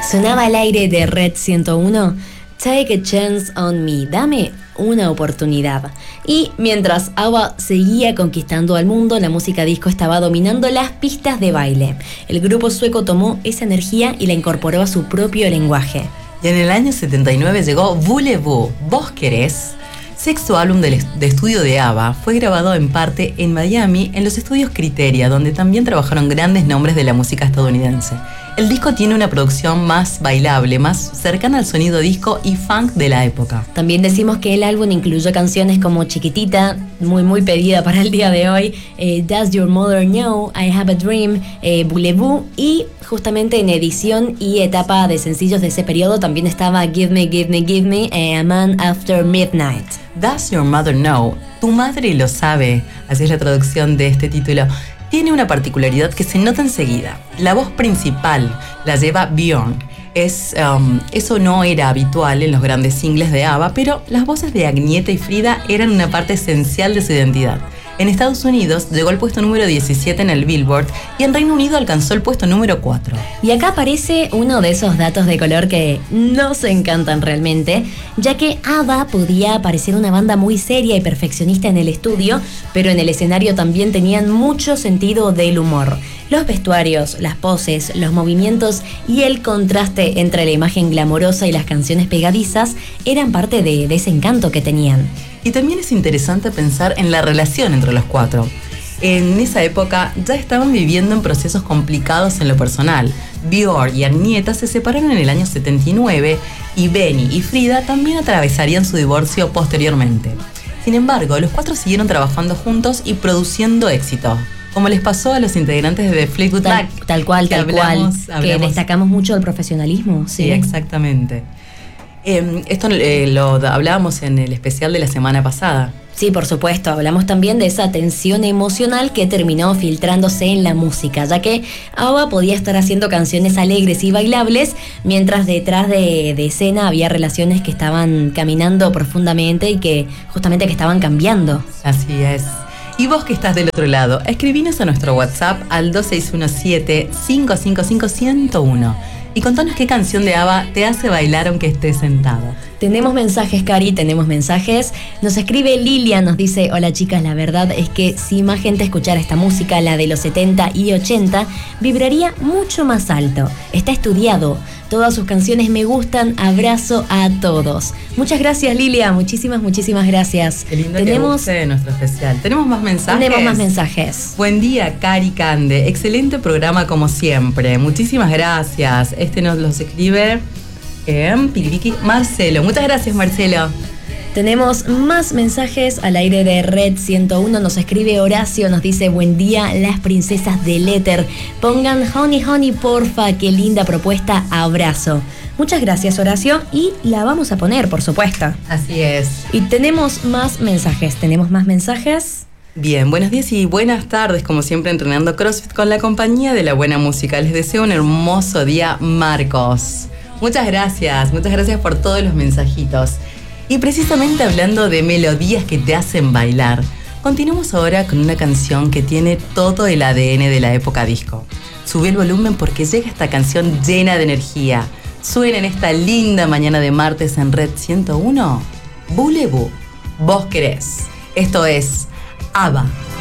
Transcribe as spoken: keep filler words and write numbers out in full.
Sonaba al aire de Red ciento uno, Take a Chance on Me, dame una oportunidad. Y mientras ABBA seguía conquistando al mundo, la música disco estaba dominando las pistas de baile. El grupo sueco tomó esa energía y la incorporó a su propio lenguaje. Y en el año setenta y nueve llegó Voulez-Vous, ¿Vos querés? Sexto álbum de, de estudio de ABBA, fue grabado en parte en Miami, en los estudios Criteria, donde también trabajaron grandes nombres de la música estadounidense. El disco tiene una producción más bailable, más cercana al sonido disco y funk de la época. También decimos que el álbum incluyó canciones como Chiquitita, muy muy pedida para el día de hoy, eh, Does Your Mother Know, I Have a Dream, eh, Voulez-Vous, y justamente en edición y etapa de sencillos de ese periodo también estaba Give Me, Give Me, Give Me, eh, A Man After Midnight. Does Your Mother Know? Tu madre lo sabe, así es la traducción de este título. Tiene una particularidad que se nota enseguida. La voz principal la lleva Björn. Es, um, eso no era habitual en los grandes singles de ABBA, pero las voces de Agneta y Frida eran una parte esencial de su identidad. En Estados Unidos llegó al puesto número diecisiete en el Billboard y en Reino Unido alcanzó el puesto número cuatro. Y acá aparece uno de esos datos de color que nos encantan realmente, ya que ABBA podía parecer una banda muy seria y perfeccionista en el estudio, pero en el escenario también tenían mucho sentido del humor. Los vestuarios, las poses, los movimientos y el contraste entre la imagen glamorosa y las canciones pegadizas eran parte de, de ese encanto que tenían. Y también es interesante pensar en la relación entre los cuatro. En esa época ya estaban viviendo en procesos complicados en lo personal. Björn y Agneta se separaron en el año setenta y nueve y Benny y Frida también atravesarían su divorcio posteriormente. Sin embargo, los cuatro siguieron trabajando juntos y produciendo éxito, como les pasó a los integrantes de The Fleetwood Mac. Tal, tal cual, tal hablamos, cual, hablamos. Que destacamos mucho el profesionalismo. Sí, sí, exactamente. Eh, esto eh, lo hablábamos en el especial de la semana pasada. Sí, por supuesto, hablamos también de esa tensión emocional que terminó filtrándose en la música, ya que ABBA podía estar haciendo canciones alegres y bailables, mientras detrás de, de escena había relaciones que estaban caminando profundamente y que justamente que estaban cambiando. Así es. Y vos que estás del otro lado, escribinos a nuestro WhatsApp al dos seis uno siete, cinco cinco cinco, uno cero uno y contanos qué canción de ABBA te hace bailar aunque estés sentado. Tenemos mensajes, Cari, tenemos mensajes. Nos escribe Lilia, nos dice: hola chicas, la verdad es que si más gente escuchara esta música, la de los setenta y ochenta, vibraría mucho más alto. Está estudiado. Todas sus canciones me gustan. Abrazo a todos. Muchas gracias, Lilia. Muchísimas, muchísimas gracias. Qué lindo tenemos, que guste nuestro especial. ¿Tenemos más mensajes? Tenemos más mensajes. Buen día, Cari Cande. Excelente programa como siempre. Muchísimas gracias. Este nos los escribe eh, Piripiqui Marcelo. Muchas gracias, Marcelo. Tenemos más mensajes al aire de Red ciento uno. Nos escribe Horacio, nos dice: buen día, las princesas del éter. Pongan Honey Honey, porfa, qué linda propuesta, abrazo. Muchas gracias, Horacio, y la vamos a poner, por supuesto. Así es. Y tenemos más mensajes, tenemos más mensajes. Bien, buenos días y buenas tardes, como siempre entrenando CrossFit con la compañía de la buena música. Les deseo un hermoso día, Marcos. Muchas gracias, muchas gracias por todos los mensajitos. Y precisamente hablando de melodías que te hacen bailar, continuamos ahora con una canción que tiene todo el A D N de la época disco. Sube el volumen porque llega esta canción llena de energía. Suena en esta linda mañana de martes en Red ciento uno. Voulez-Vous, vos querés. Esto es ABBA.